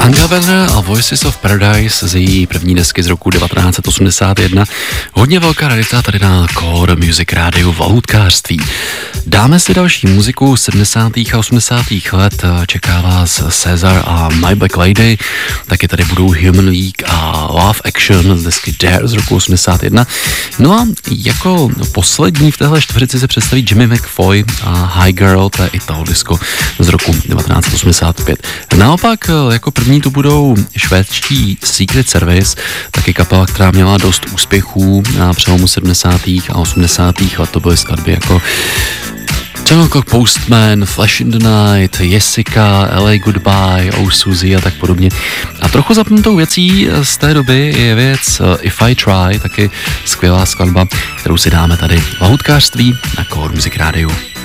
Angaben a Voices of Paradise z její první desky z roku 1981. Hodně velká rarita tady na Core Music Rádiu v lahůdkářství. Dáme si další muziku 70. a 80. let. Čeká vás Cezar a My Black Lady. Taky tady budou Human League a Love Action z desky Dare z roku 81. No a jako poslední v téhle čtveřici se představí Jimmy McFoy a High Girl, to je Italo disco z roku 1985. Naopak jako první tu budou švédští Secret Service, taky kapela, která měla dost úspěchů na přelomu 70. a 80. let. To byly skladby jako Jungle Clock Postman, Flash in the Night, Jessica, LA Goodbye, Oh Suzy a tak podobně. A trochu zapnutou věcí z té doby je věc If I Try, taky skvělá skladba, kterou si dáme tady v lahůdkářství na Core Music Rádiu.